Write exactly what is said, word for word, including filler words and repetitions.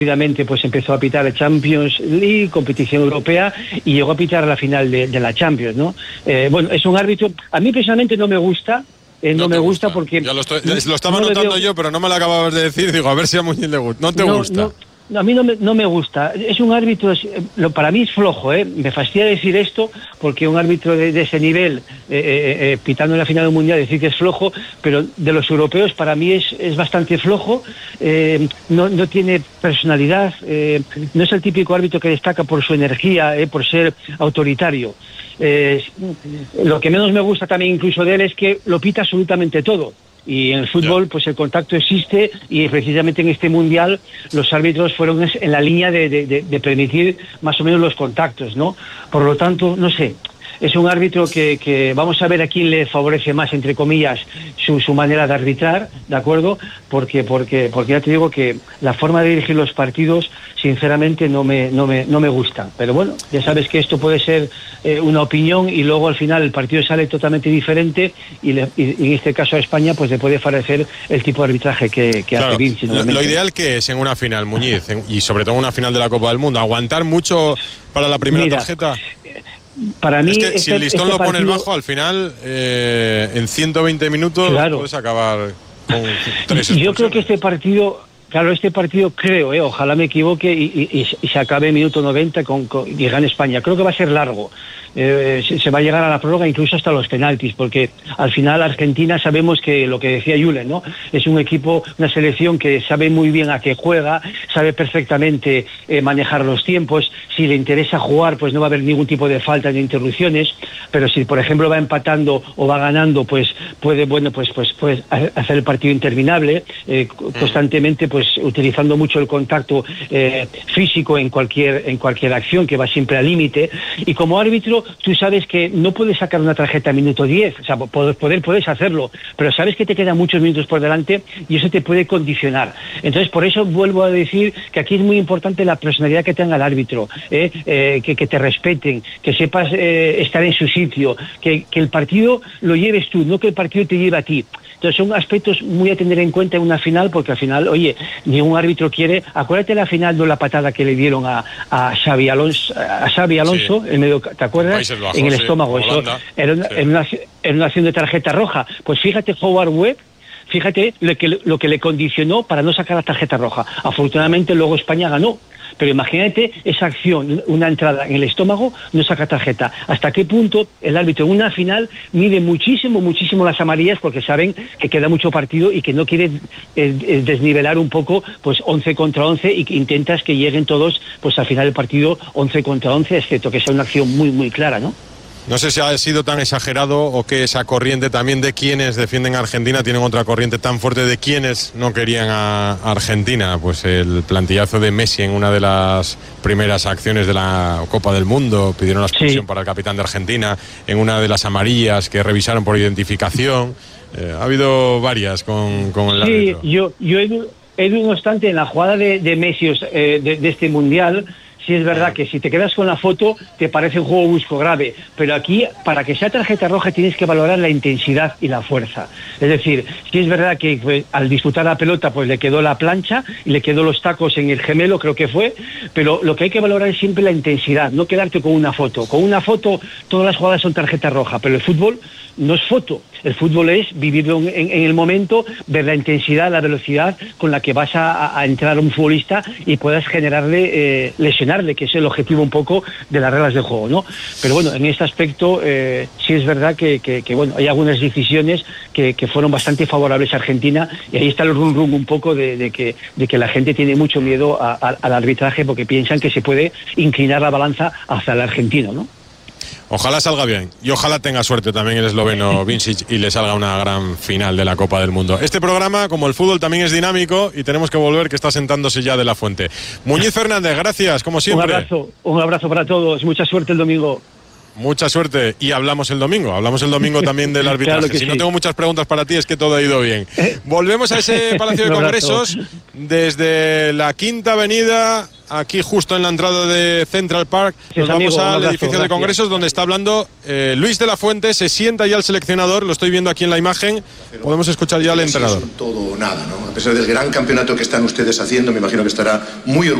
rápidamente pues empezó a pitar la Champions League, competición europea, y llegó a pitar la final de, de la Champions, ¿no? Eh, bueno, es un árbitro, a mí personalmente no me gusta, eh, no, no me gusta, gusta porque... Ya lo, estoy, no, lo estaba no notando yo, pero no me lo acababas de decir, digo, a ver si a Muñiz le gusta. ¿No te no, gusta? No, no, a mí no me, no me gusta, es un árbitro, es, lo, para mí es flojo, ¿eh? Me fastidia decir esto, porque un árbitro de, de ese nivel, eh, eh, eh, pitando en la final del Mundial, decir que es flojo, pero de los europeos para mí es, es bastante flojo, eh, no, no tiene personalidad, eh, no es el típico árbitro que destaca por su energía, eh, por ser autoritario. Eh, lo que menos me gusta también incluso de él es que lo pita absolutamente todo. Y en el fútbol, pues el contacto existe, y precisamente en este Mundial los árbitros fueron en la línea de, de, de, de permitir más o menos los contactos, ¿no? Por lo tanto, no sé, es un árbitro que, que vamos a ver a quién le favorece más, entre comillas, su, su manera de arbitrar, ¿de acuerdo? Porque, porque, porque ya te digo que la forma de dirigir los partidos, sinceramente, no me, no me, no me gusta. Pero bueno, ya sabes que esto puede ser eh, una opinión, y luego al final el partido sale totalmente diferente, y, le, y, y en este caso a España pues le puede favorecer el tipo de arbitraje que, que claro, hace Vinci. Lo, lo ideal que es en una final, Muñiz, en, y sobre todo en una final de la Copa del Mundo, aguantar mucho para la primera Mira, tarjeta. Para mí, es que este, si el listón este lo pones partido... bajo, al final, eh, en ciento veinte minutos, claro, puedes acabar con tres expulsiones. Yo creo que este partido, claro, este partido creo, eh, ojalá me equivoque, y, y, y se acabe en minuto noventa con, con, y gane España. Creo que va a ser largo. Eh, se, se va a llegar a la prórroga, incluso hasta los penaltis, porque al final Argentina, sabemos que lo que decía Julen, ¿no? Es un equipo, una selección que sabe muy bien a qué juega, sabe perfectamente eh, manejar los tiempos. Si le interesa jugar, pues no va a haber ningún tipo de falta ni interrupciones, pero si por ejemplo va empatando o va ganando, pues puede, bueno, pues pues pues hacer el partido interminable, eh, constantemente, pues utilizando mucho el contacto eh, físico en cualquier en cualquier acción, que va siempre al límite. Y como árbitro, tú sabes que no puedes sacar una tarjeta a minuto diez, o sea, poder, poder puedes hacerlo, pero sabes que te quedan muchos minutos por delante, y eso te puede condicionar. Entonces, por eso vuelvo a decir que aquí es muy importante la personalidad que tenga el árbitro, eh, eh, que, que te respeten, que sepas eh, estar en su sitio, que, que el partido lo lleves tú, no que el partido te lleve a ti. Entonces son aspectos muy a tener en cuenta en una final, porque al final, oye, ningún árbitro quiere... Acuérdate la final de la patada que le dieron a, a Xavi Alonso, a Xavi Alonso, sí, el medio, ¿te acuerdas? Bajos, en el sí, estómago, eso, era una, sí. en, una, en una acción de tarjeta roja. Pues fíjate, Howard Webb, fíjate lo que, lo que le condicionó para no sacar la tarjeta roja. Afortunadamente luego España ganó. Pero imagínate esa acción, una entrada en el estómago, no saca tarjeta. ¿Hasta qué punto el árbitro en una final mide muchísimo, muchísimo las amarillas, porque saben que queda mucho partido y que no quiere eh, desnivelar un poco, pues once contra once, y que intentas que lleguen todos, pues al final del partido once contra once, excepto que sea una acción muy, muy clara, ¿no? No sé si ha sido tan exagerado, o que esa corriente también de quienes defienden a Argentina tienen otra corriente tan fuerte de quienes no querían a Argentina. Pues el plantillazo de Messi en una de las primeras acciones de la Copa del Mundo, pidieron la expulsión sí. para el capitán de Argentina, en una de las amarillas que revisaron por identificación. Eh, ha habido varias con, con el sí, árbitro. yo, yo he, he no obstante, en la jugada de, de Messi eh, de, de este Mundial, sí es verdad que si te quedas con la foto te parece un juego brusco grave, pero aquí, para que sea tarjeta roja, tienes que valorar la intensidad y la fuerza. Es decir, sí es verdad que pues, al disputar la pelota pues le quedó la plancha y le quedó los tacos en el gemelo, creo que fue, pero lo que hay que valorar es siempre la intensidad, no quedarte con una foto. Con una foto todas las jugadas son tarjeta roja, pero el fútbol no es foto. El fútbol es vivirlo en, en el momento, ver la intensidad, la velocidad con la que vas a, a entrar a un futbolista y puedas generarle, eh, lesionarle, que es el objetivo un poco de las reglas del juego, ¿no? Pero bueno, en este aspecto eh, sí es verdad que, que, que bueno, hay algunas decisiones que, que fueron bastante favorables a Argentina, y ahí está el rum rum un poco de, de, que, de que la gente tiene mucho miedo a, a, al arbitraje, porque piensan que se puede inclinar la balanza hacia el argentino, ¿no? Ojalá salga bien, y ojalá tenga suerte también el esloveno Vincic y le salga una gran final de la Copa del Mundo. Este programa, como el fútbol, también es dinámico, y tenemos que volver, que está sentándose ya de la fuente. Muñiz Fernández, gracias, como siempre. Un abrazo, un abrazo para todos, mucha suerte el domingo. Mucha suerte, y hablamos el domingo, hablamos el domingo también del arbitraje. Claro si sí. no tengo muchas preguntas para ti, es que todo ha ido bien. Volvemos a ese Palacio de Congresos, desde la Quinta Avenida aquí justo en la entrada de Central Park. Nos vamos amigo, al abrazo, edificio gracias. de congresos donde está hablando eh, Luis de la Fuente. Se sienta ya el seleccionador, lo estoy viendo aquí en la imagen. Podemos escuchar ya al entrenador. Todo o nada, ¿no? A pesar del gran campeonato que están ustedes haciendo, me imagino que estará muy orgulloso